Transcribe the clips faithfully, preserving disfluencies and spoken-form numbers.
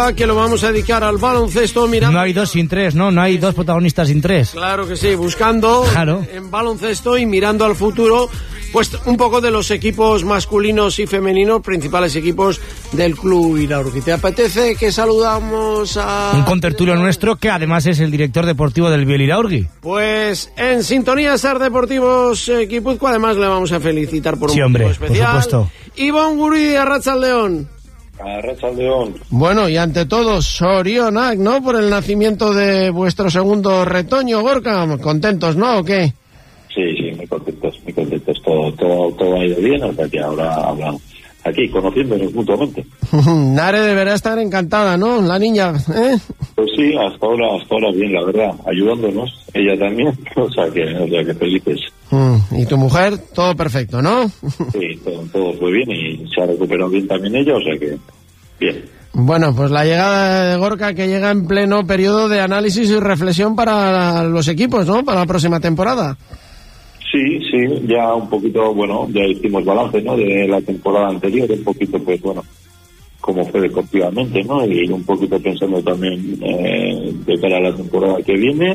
Que lo vamos a dedicar al baloncesto mirando... No hay dos sin tres, ¿no? No hay dos protagonistas sin tres. Claro que sí, buscando claro. en baloncesto y mirando al futuro, pues un poco de los equipos masculinos y femeninos, principales equipos del Club Iraurgi. ¿Te apetece que saludamos a... un contertulio nuestro que además es el director deportivo del Biel Iraurgi? Pues en sintonía Sar Deportivos eh, Guipúzcoa, además le vamos a felicitar por un sí, hombre, motivo especial. por supuesto. Iván Guridi, Arratsaldeon. Arratsaldeon. Bueno, y ante todo, Sorionak, ¿no? Por el nacimiento de vuestro segundo retoño, Gorka. ¿Contentos, no? ¿O qué? Sí, sí, muy contentos, muy contentos. Todo, todo, todo ha ido bien, hasta que ahora hablamos aquí, conociéndonos mutuamente. Nare deberá estar encantada, ¿no? La niña, ¿eh? Pues sí, hasta ahora, hasta ahora bien, la verdad, ayudándonos, ella también, o sea que, o sea que felices. ¿Y tu mujer? Todo perfecto, ¿no? Sí, todo, todo fue bien y se ha recuperado bien también ella, o sea que bien. Bueno, pues la llegada de Gorka, que llega en pleno periodo de análisis y reflexión para los equipos, ¿no? Para la próxima temporada. Sí, sí, ya un poquito, bueno, ya hicimos balance, ¿no? De la temporada anterior, un poquito, pues bueno, como fue deportivamente, ¿no? Y un poquito pensando también eh, de cara a la temporada que viene.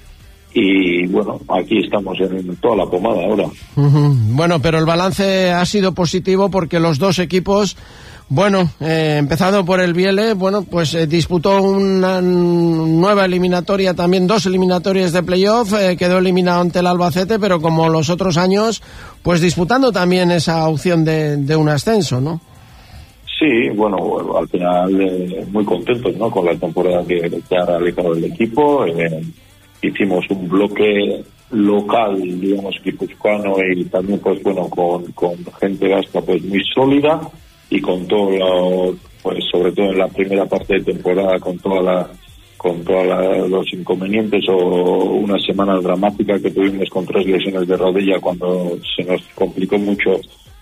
Y bueno, aquí estamos en toda la pomada ahora. Uh-huh. Bueno, pero el balance ha sido positivo porque los dos equipos, bueno, eh, empezando por el Biele, bueno, pues eh, disputó una nueva eliminatoria, también dos eliminatorias de playoff, eh, quedó eliminado ante el Albacete, pero como los otros años, pues disputando también esa opción de, de un ascenso, ¿no? Sí, bueno, bueno al final eh, muy contentos, ¿no? Con la temporada que, que ha realizado el equipo. Eh, hicimos un bloque local, digamos, guipuzcoano y también, pues bueno, con, con gente vasca, pues muy sólida y con todo, lo, pues sobre todo en la primera parte de temporada, con toda la con todos los inconvenientes o una semana dramática que tuvimos con tres lesiones de rodilla cuando se nos complicó mucho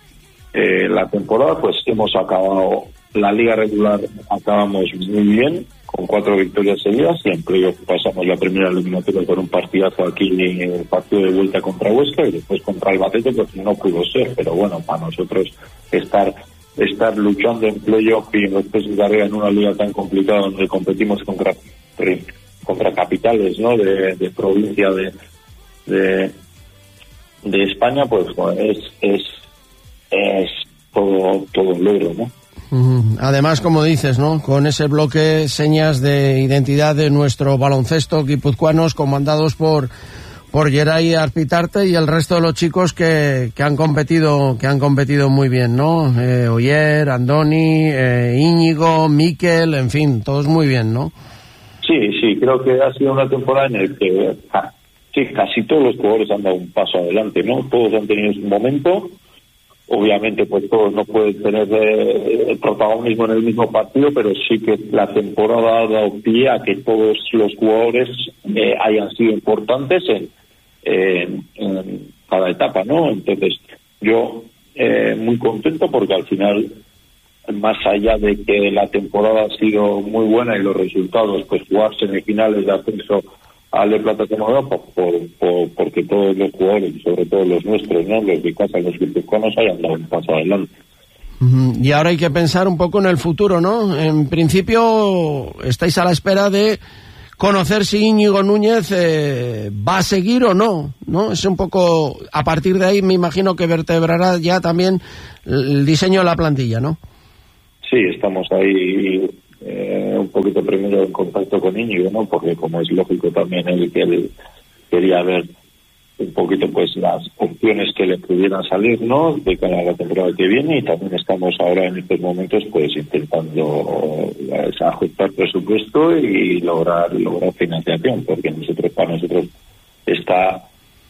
eh, la temporada, pues hemos acabado la liga regular, acabamos muy bien, con cuatro victorias seguidas, y en playoff pasamos la primera eliminatoria con un partidazo aquí, el partido de vuelta contra Huesca, y después contra Albacete, pues no pudo ser, pero bueno, para nosotros estar estar luchando en playoff y después llegar en una liga tan complicada donde competimos contra contra capitales, ¿no? de, de provincia de, de de España, pues es es es todo todo un logro, ¿no? Además, como dices, ¿no? Con ese bloque, señas de identidad de nuestro baloncesto guipuzcoanos, comandados por por Geray Arpitarte y el resto de los chicos que, que han competido que han competido muy bien, ¿no? Eh, Oyer, Andoni, eh, Íñigo, Miquel, en fin, todos muy bien, ¿no? Sí, sí, creo que ha sido una temporada en la que ja, sí, casi todos los jugadores han dado un paso adelante, ¿no? Todos han tenido su momento. Obviamente, pues todos no pueden tener eh, el protagonismo en el mismo partido, pero sí que la temporada ha dado pie a que todos los jugadores eh, hayan sido importantes en, en, en cada etapa, ¿no? Entonces, yo eh, muy contento porque al final, más allá de que la temporada ha sido muy buena y los resultados, pues jugar semifinales de ascenso al de Plata como Europa, por, por, porque todos los jugadores, sobre todo los nuestros, ¿no? Los de casa, los guipuzcoanos, hayan dado un paso adelante. Uh-huh. Y ahora hay que pensar un poco en el futuro, ¿no? En principio estáis a la espera de conocer si Íñigo Núñez eh, va a seguir o no, ¿no? Es un poco, a partir de ahí me imagino que vertebrará ya también el diseño de la plantilla, ¿no? Sí, estamos ahí Eh, un poquito primero en contacto con Íñigo, ¿no? Porque como es lógico también él que él quería ver un poquito pues las opciones que le pudieran salir, ¿no? De cara a la temporada que viene, y también estamos ahora en estos momentos pues intentando eh, ajustar presupuesto y lograr lograr financiación, porque nosotros para nosotros está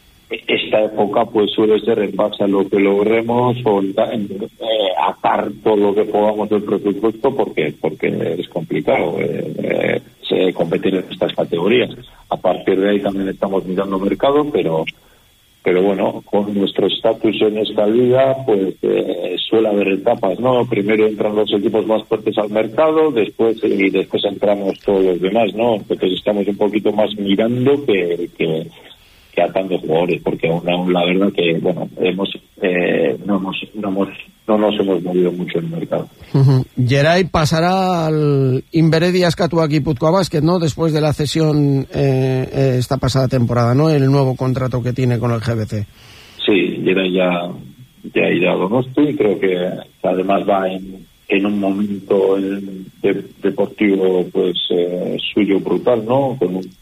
esta época pues suele ser en base a lo que logremos o eh, atar todo lo que podamos del presupuesto, porque porque es complicado eh, eh, competir en estas categorías. A partir de ahí también estamos mirando mercado, pero pero bueno, con nuestro estatus en esta liga pues eh, suele haber etapas, ¿no? Primero entran los equipos más fuertes al mercado, después y después entramos todos los demás, ¿no? Entonces estamos un poquito más mirando que, que que atando jugadores, porque aún, aún la verdad que bueno hemos eh, no hemos, no hemos, no nos hemos movido mucho en el mercado. Uh-huh. Geray pasará al Inveredia Azkatuak Gipuzkoa Basket, ¿no? Después de la cesión eh, esta pasada temporada, ¿no? El nuevo contrato que tiene con el G B C. Sí, Geray ya, ya irá a Donosti y creo que además va en, en un momento en, de, deportivo pues eh, suyo brutal, ¿no? Con un,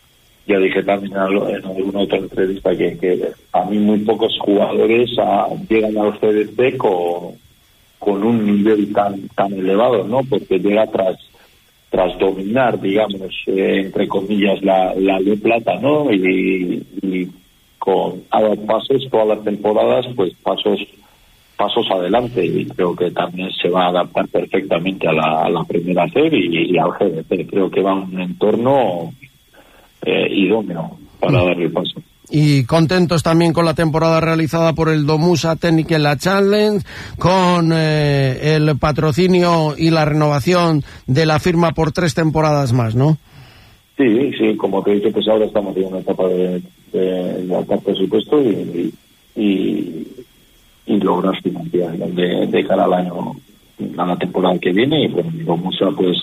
ya dije también en alguna otra entrevista que, que a mí muy pocos jugadores a, llegan al G B C con, con un nivel tan tan elevado, ¿no? Porque llega tras tras dominar, digamos, eh, entre comillas, la, la de plata, ¿no? Y, y con a dar pasos todas las temporadas, pues pasos pasos adelante, y creo que también se va a adaptar perfectamente a la, a la primera serie y, y al G B C. Creo que va a un entorno eh, idóneo para darle paso. Y contentos también con la temporada realizada por el Domusa Technical Challenge, con eh, el patrocinio y la renovación de la firma por tres temporadas más, ¿no? Sí, sí, como te he dicho, pues ahora estamos en una etapa de, de, de altar presupuesto y, y, y lograr financiación de, de cara al año, a la temporada que viene. Y bueno, Domusa pues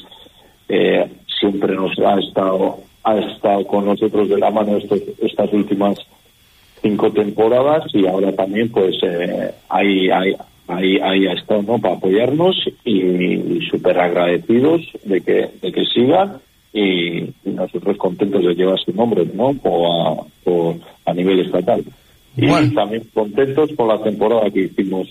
eh, siempre nos ha estado ha estado con nosotros de la mano estos, estas últimas cinco temporadas, y ahora también pues eh, ahí, ahí, ahí, ahí ha estado, ¿no? Para apoyarnos, y, y súper agradecidos de que, de que sigan, y, y nosotros contentos de llevar su nombre, ¿no? Por, a, por, a nivel estatal. Y bueno, también contentos con la temporada que hicimos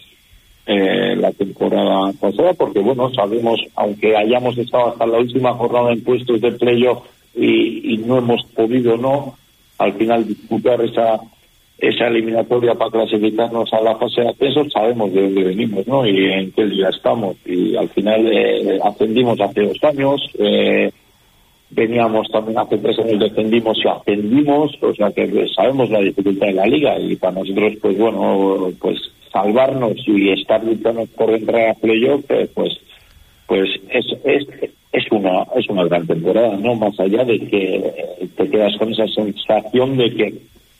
eh, la temporada pasada, porque bueno, sabemos, aunque hayamos estado hasta la última jornada en puestos de playoff y, y no hemos podido, no, al final disputar esa esa eliminatoria para clasificarnos a la fase de ascenso, sabemos de dónde venimos, ¿no? Y en qué día estamos. Y al final eh, ascendimos hace dos años, eh, veníamos también hace tres años, descendimos y ascendimos, o sea que sabemos la dificultad de la liga, y para nosotros, pues bueno, pues salvarnos y estar luchando por entrar a playoff, eh, pues pues es, es es una es una gran temporada, ¿no? Más allá de que eh, te quedas con esa sensación de que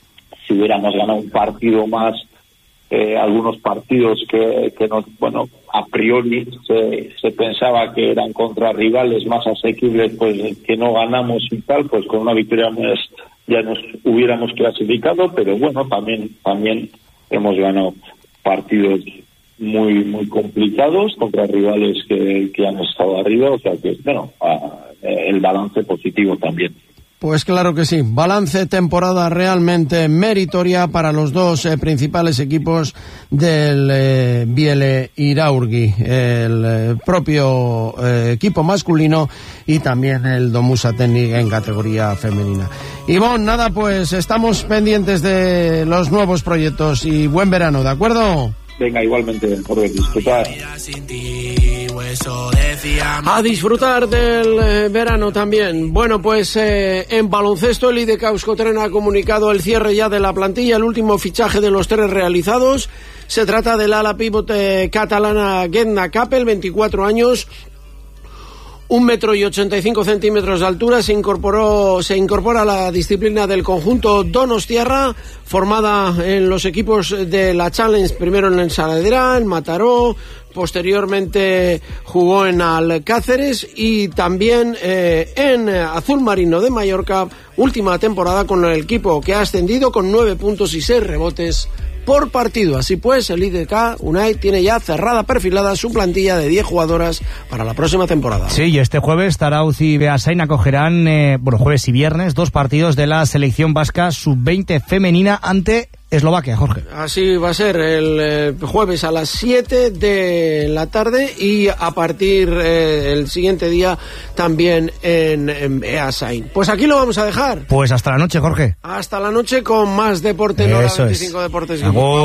si hubiéramos ganado un partido más, eh, algunos partidos que, que nos, bueno, a priori se, se pensaba que eran contra rivales más asequibles, pues que no ganamos y tal, pues con una victoria más ya nos hubiéramos clasificado, pero bueno, también también hemos ganado partidos muy muy complicados contra rivales que, que han estado arriba, o sea que, bueno, a, el balance positivo también. Pues claro que sí, balance temporada realmente meritoria para los dos eh, principales equipos del eh, Biele Iraurgi, el eh, propio eh, equipo masculino y también el Domusa Technic en categoría femenina. Ivonne, nada, pues estamos pendientes de los nuevos proyectos y buen verano, ¿de acuerdo? Venga, igualmente, por disfrutar. A disfrutar del eh, verano también. Bueno, pues eh, en baloncesto el I D K Euskotren ha comunicado el cierre ya de la plantilla, el último fichaje de los tres realizados. Se trata del ala pivote catalana Gedna Kappel, veinticuatro años, un metro y ochenta y cinco centímetros de altura. Se incorporó, se incorpora a la disciplina del conjunto donostiarra, formada en los equipos de la Challenge, primero en el Saladera, en Mataró, posteriormente jugó en Alcáceres y también eh, en Azul Marino de Mallorca, última temporada con el equipo que ha ascendido con nueve puntos y seis rebotes por partido. Así pues, el I D K Unai tiene ya cerrada, perfilada su plantilla de diez jugadoras para la próxima temporada. Sí, y este jueves Tarauz y Beasain acogerán, eh, bueno, jueves y viernes, dos partidos de la selección vasca sub veinte femenina ante Eslovaquia, Jorge. Así va a ser el eh, jueves a las siete de la tarde y a partir eh, el siguiente día también en, en Beasain. Pues aquí lo vamos a dejar. Pues hasta la noche, Jorge. Hasta la noche con más deporte en Hora veinticinco es. Deportes. Agur.